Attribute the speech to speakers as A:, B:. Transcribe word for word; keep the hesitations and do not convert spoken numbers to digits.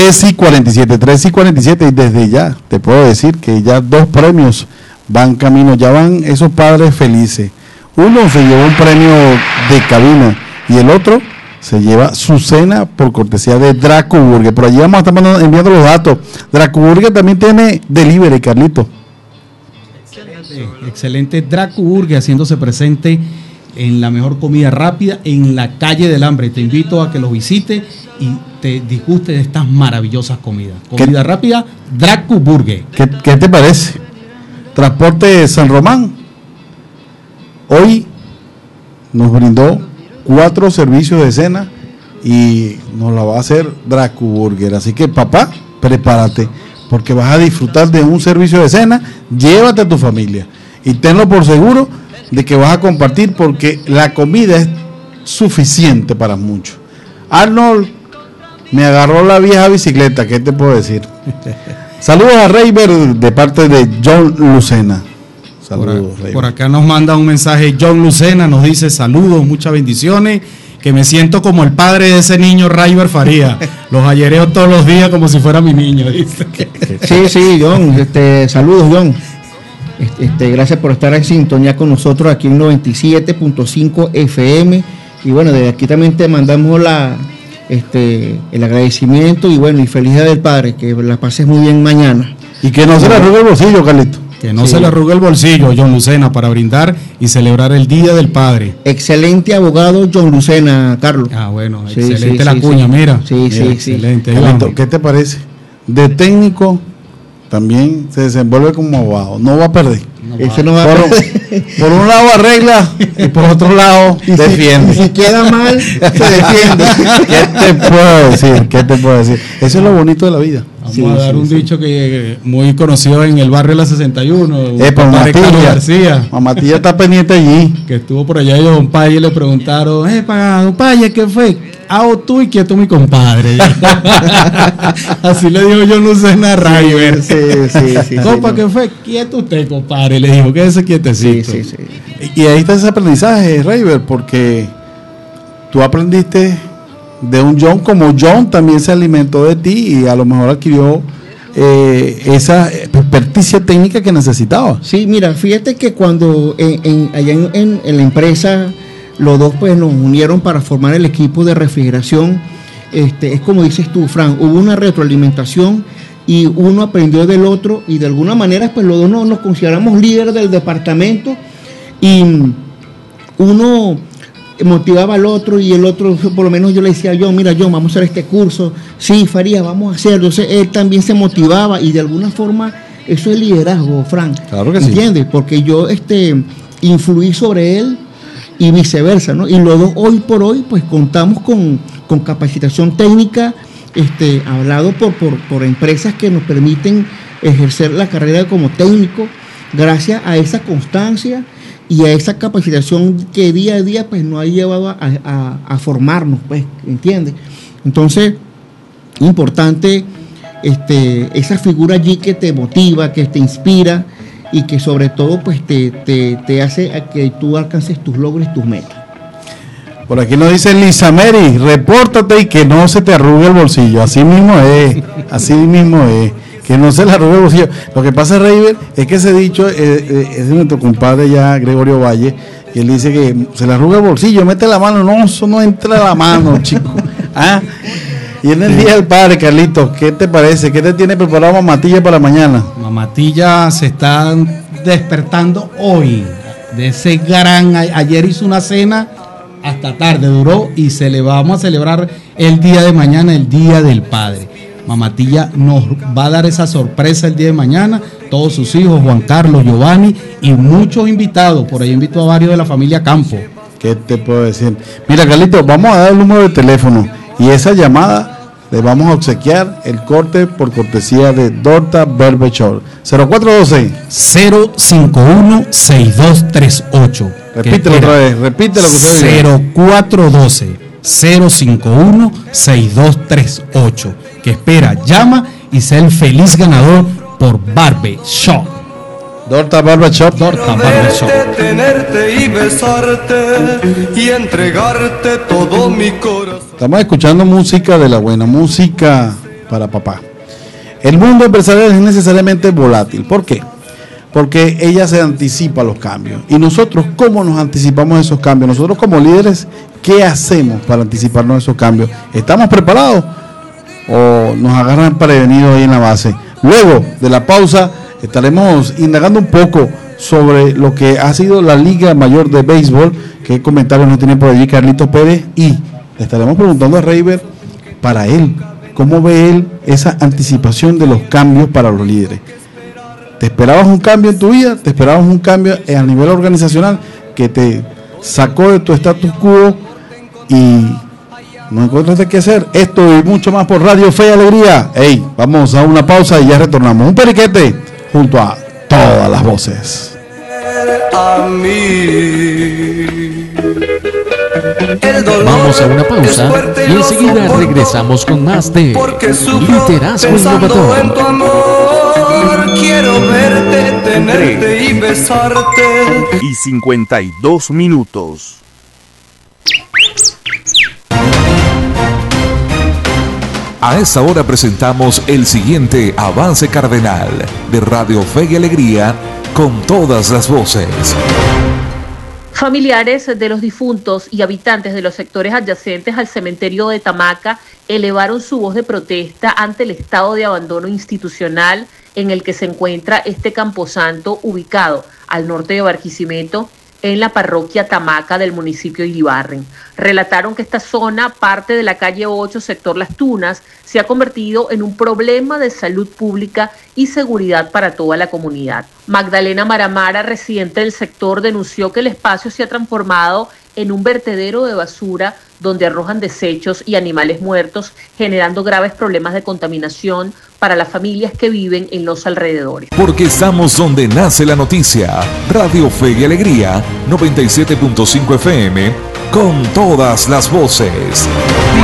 A: tres y cuarenta y siete, tres y cuarenta y siete, y desde ya te puedo decir que ya dos premios van camino, ya van esos padres felices. Uno se llevó un premio de cabina y el otro se lleva su cena por cortesía de Draco Burger. Por allí vamos a estar mandando, enviando los datos. Draco Burger también tiene delivery, Carlito.
B: Excelente, excelente Draco Burger haciéndose presente en la mejor comida rápida en la calle del Hambre. Te invito a que lo visites y te disguste de estas maravillosas comidas. Comida ¿Qué? rápida, Draco Burger.
A: ¿Qué, ¿Qué te parece? Transporte San Román hoy nos brindó cuatro servicios de cena y nos la va a hacer Draco Burger. Así que papá, prepárate, porque vas a disfrutar de un servicio de cena. Llévate a tu familia y tenlo por seguro de que vas a compartir, porque la comida es suficiente para muchos. Arnold me agarró la vieja bicicleta, ¿qué te puedo decir? Saludos a Reiber de parte de John Lucena. Saludos,
B: por, por acá nos manda un mensaje John Lucena, nos dice saludos, muchas bendiciones, que me siento como el padre de ese niño Reiber Faría, los ayereo todos los días como si fuera mi niño, dice.
C: Sí, sí, John, este, saludos John, este, este, gracias por estar en sintonía con nosotros aquí en noventa y siete punto cinco F M, y bueno, desde aquí también te mandamos la, este, el agradecimiento y bueno, y feliz día del padre, que la pases muy bien mañana.
A: Y que no se le arrugue el bolsillo, Carlito.
B: Que no sí. se le arrugue el bolsillo, John Lucena, para brindar y celebrar el Día del Padre.
C: Excelente abogado, John Lucena, Carlos.
B: Ah, bueno,
C: sí,
B: excelente
C: sí,
B: la
C: sí,
B: cuña,
C: sí.
B: mira.
C: Sí,
B: mira,
C: sí,
B: excelente.
C: sí.
A: Carlito, ¿qué te parece? De técnico también se desenvuelve como abogado, no va a perder.
C: No Ese va. no va a
A: por,
C: perder.
A: Por un lado arregla y por otro lado
C: y
A: defiende.
C: Si, y si queda mal, se defiende.
A: ¿Qué te puedo decir? ¿Qué te puedo decir? Eso es lo bonito de la vida.
B: Vamos
A: sí,
B: a dar
A: sí,
B: un
A: sí.
B: dicho que muy conocido en el barrio de la sesenta y uno.
A: Eh, Mamatilla.
B: García.
A: Mamatilla está pendiente allí.
B: Que estuvo por allá y a Don Paye le preguntaron, eh, para Don Paye, ¿qué fue? Hago tú y quieto mi compadre. Así le dijo yo Lucena a Raiber.
C: Sí, sí, sí, sí,
B: Copa,
C: sí,
B: ¿qué
C: no.
B: fue? Quieto usted, compadre. Le dijo, quédese quietecito.
C: Sí, sí, sí.
A: Y ahí está ese aprendizaje, Raiber, porque tú aprendiste de un John, como John también se alimentó de ti y a lo mejor adquirió eh, esa experticia técnica que necesitaba.
C: Sí, mira, fíjate que cuando en, en, allá en, en, en la empresa los dos pues nos unieron para formar el equipo de refrigeración, este, es como dices tú, Fran, hubo una retroalimentación y uno aprendió del otro y de alguna manera pues los dos nos, nos consideramos líderes del departamento y uno motivaba al otro y el otro, por lo menos yo le decía yo, mira John, vamos a hacer este curso, sí, Faría, vamos a hacerlo. Entonces él también se motivaba y de alguna forma eso es liderazgo, Frank.
A: Claro que
C: ¿entiendes?
A: Sí.
C: Porque yo este, influí sobre él y viceversa, ¿no? Y los dos hoy por hoy pues contamos con, con capacitación técnica, este, hablado por, por, por empresas que nos permiten ejercer la carrera como técnico gracias a esa constancia y a esa capacitación que día a día pues nos ha llevado a, a, a formarnos, pues, ¿entiendes? Entonces, importante este, esa figura allí que te motiva, que te inspira y que sobre todo pues te, te, te hace a que tú alcances tus logros y tus metas.
A: Por aquí nos dice Lisa Mary, repórtate y que no se te arrugue el bolsillo. Así mismo es, así mismo es. Que no se le arrugue el bolsillo. Lo que pasa, Reiber, es que ese dicho eh, eh, es de nuestro compadre ya, Gregorio Valle, y él dice que se le arruga el bolsillo, mete la mano. No, eso no entra la mano, chico. ¿Ah? Y en el Día del Padre, Carlitos, ¿qué te parece? ¿Qué te tiene preparado Mamatilla para mañana?
B: Mamatilla se está despertando hoy de ese gran... Ayer hizo una cena hasta tarde, duró, y se le vamos a celebrar el día de mañana, el Día del Padre. Mamatilla nos va a dar esa sorpresa el día de mañana, todos sus hijos, Juan Carlos, Giovanni y muchos invitados, por ahí invitó a varios de la familia Campo.
A: ¿Qué te puedo decir? Mira, Carlitos, vamos a dar el número de teléfono y esa llamada le vamos a obsequiar el corte por cortesía de Dorta Barber Shop. cero cuatro uno dos
B: cero cinco uno seis dos tres ocho.
A: Repítelo otra vez, repítelo que usted
B: cero cuatro uno dos cero cinco uno seis dos tres ocho. Que espera, llama y sea el feliz ganador por Barber Shop.
A: Dorta Barber Shop.
B: Dorta Barber Shop.
D: Tenerte y besarte y entregarte todo mi corazón.
A: Estamos escuchando música de la buena, música para papá. El mundo empresarial es necesariamente volátil. ¿Por qué? Porque ella se anticipa a los cambios. ¿Y nosotros cómo nos anticipamos a esos cambios? Nosotros como líderes, ¿qué hacemos para anticiparnos a esos cambios? ¿Estamos preparados o nos agarran prevenidos ahí en la base? Luego de la pausa estaremos indagando un poco sobre lo que ha sido la Liga Mayor de Béisbol. ¿Qué comentarios nos tiene por allí Carlitos Pérez? Y le estaremos preguntando a Reiber, para él, ¿cómo ve él esa anticipación de los cambios para los líderes? ¿Te esperabas un cambio en tu vida? ¿Te esperabas un cambio a nivel organizacional que te sacó de tu status quo y no encontraste qué hacer? Esto y mucho más por Radio Fe y Alegría. Hey, vamos a una pausa y ya retornamos. Un periquete junto a todas las voces.
D: A mí.
E: Vamos a una pausa y enseguida regresamos con más de Liderazgo Innovador.
D: En tu amor, quiero verte, tenerte y besarte.
F: Y cincuenta y dos minutos. A esta hora presentamos el siguiente avance cardenal de Radio Fe y Alegría con todas las voces.
G: Familiares de los difuntos y habitantes de los sectores adyacentes al cementerio de Tamaca elevaron su voz de protesta ante el estado de abandono institucional en el que se encuentra este camposanto ubicado al norte de Barquisimeto, en la parroquia Tamaca del municipio de Iribarren. Relataron que esta zona, parte de la calle ocho, sector Las Tunas, se ha convertido en un problema de salud pública y seguridad para toda la comunidad. Magdalena Maramara, residente del sector, denunció que el espacio se ha transformado en un vertedero de basura donde arrojan desechos y animales muertos, generando graves problemas de contaminación para las familias que viven en los alrededores.
F: Porque estamos donde nace la noticia. Radio Fe y Alegría, noventa y siete punto cinco F M, con todas las voces.